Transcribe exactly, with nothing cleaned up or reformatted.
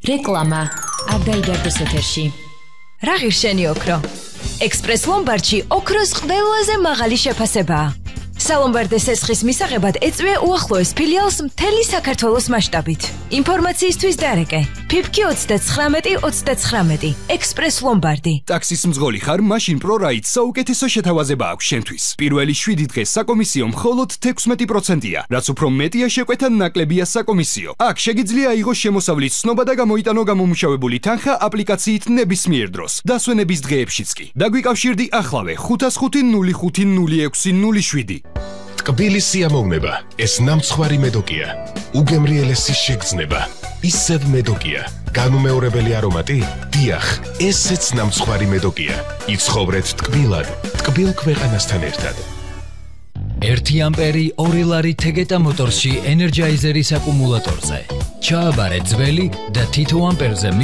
რეკლამა არ დაიდარდოს ეთერში. რა ღირშენი ოქრო? ექსპრეს ლომბარდში ოქროს ყველაზე მაღალი შეფასებაა. სალომბარდეს ესხის მისაღებად ეწვია უახლოეს ფილიალს მთელი საქართველოს მასშტაბით. ინფორმაციისთვის დარეკე ფიფკი ოცდათხრამეტი ოცდათხრამეტი ექსპრეს ლომბარდი. ტაქსის მძღოლი ხარ, მაშინ პრორაით საუკეთესო შეთავაზება აქვს შენთვის. პირველი შვიდი დღე საკომისიო მხოლოდ თექვსმეტი პროცენტია, რაც უფრო მეტია შეკვეთა ნაკლებია საკომისიო. აქ შეგიძლია აიღოს შემოსავლის ცნობა და გამოიტანო გამომუშავებული თანხა აპლიკაციით ნებისმიერ დროს, დასვენების დღეებშიც კი. დაგვიკავშირდი ახლავე ხუთას ხუთი ნული ხუთი ნული ექვსი ნული შვიდი. ტკბილი სიამოვნება, ეს ნამცხვარი მედოკია. უგემრიელესი შეგრძნება, ისევ მედოკია. განუმეორებელი არომატი? დიახ, ესეც ნამცხვარი მედოკია. იცხოვრეთ ტკბილად, ტკბილ ქვეყანასთან ერთად. ერთი ამპერი ორი ლარი თეგეტა მოტორში ენერჯაიზერის აკუმულატორზე. ჩააბარე ძველი და თითო ამპერზე